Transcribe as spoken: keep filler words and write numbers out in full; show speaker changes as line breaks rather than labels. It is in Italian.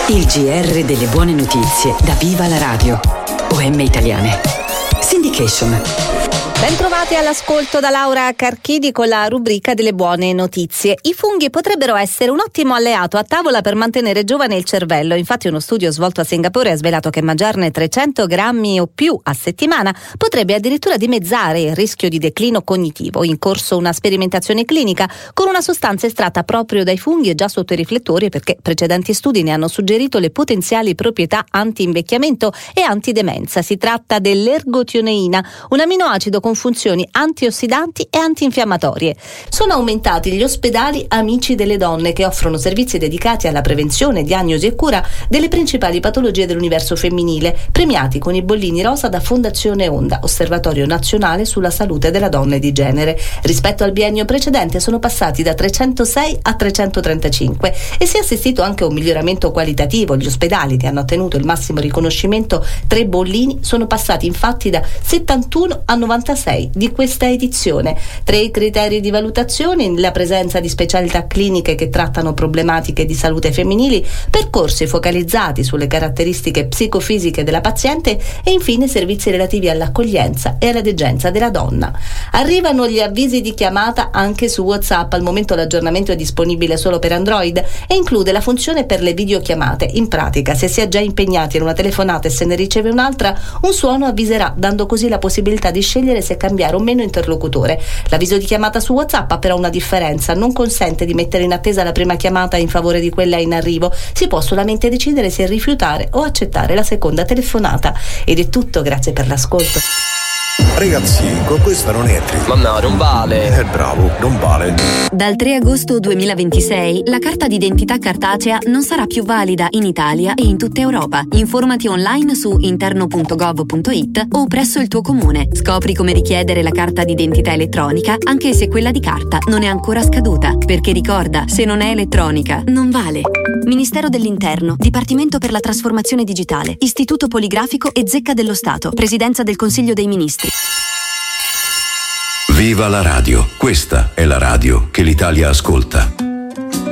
Il G R delle buone notizie da Viva la Radio. O M Italiane. Syndication.
Bentrovati all'ascolto da Laura Carchidi con la rubrica delle buone notizie. I funghi potrebbero essere un ottimo alleato a tavola per mantenere giovane il cervello. Infatti uno studio svolto a Singapore ha svelato che mangiarne trecento grammi o più a settimana potrebbe addirittura dimezzare il rischio di declino cognitivo. In corso una sperimentazione clinica con una sostanza estratta proprio dai funghi e già sotto i riflettori, perché precedenti studi ne hanno suggerito le potenziali proprietà anti-invecchiamento e antidemenza. Si tratta dell'ergotioneina, un aminoacido con funzioni antiossidanti e antinfiammatorie. Sono aumentati gli ospedali amici delle donne, che offrono servizi dedicati alla prevenzione, diagnosi e cura delle principali patologie dell'universo femminile, premiati con i bollini rosa da Fondazione Onda, Osservatorio Nazionale sulla Salute della Donna e di Genere. Rispetto al biennio precedente sono passati da trecentosei a trecentotrentacinque e si è assistito anche a un miglioramento qualitativo. Gli ospedali che hanno ottenuto il massimo riconoscimento, tre bollini, sono passati infatti da settantuno a novantasei di questa edizione. Tre criteri di valutazione: la presenza di specialità cliniche che trattano problematiche di salute femminili, percorsi focalizzati sulle caratteristiche psicofisiche della paziente e infine servizi relativi all'accoglienza e alla degenza della donna. Arrivano gli avvisi di chiamata anche su WhatsApp. Al momento l'aggiornamento è disponibile solo per Android e include la funzione per le videochiamate. In pratica, se si è già impegnati in una telefonata e se ne riceve un'altra, un suono avviserà, dando così la possibilità di scegliere se cambiare o meno interlocutore. L'avviso di chiamata su WhatsApp ha però una differenza: non consente di mettere in attesa la prima chiamata in favore di quella in arrivo. Si può solamente decidere se rifiutare o accettare la seconda telefonata. Ed è tutto, grazie per l'ascolto.
Ragazzi, con questa non entri.
Ma no, non vale.
Eh, bravo, non vale.
Dal tre agosto duemilaventisei la carta d'identità cartacea non sarà più valida in Italia e in tutta Europa. Informati online su interno punto gov punto it o presso il tuo comune. Scopri come richiedere la carta d'identità elettronica anche se quella di carta non è ancora scaduta. Perché ricorda, se non è elettronica, non vale. Ministero dell'Interno, Dipartimento per la Trasformazione Digitale, Istituto Poligrafico e Zecca dello Stato, Presidenza del Consiglio dei Ministri.
Viva la radio, questa è la radio che l'Italia ascolta.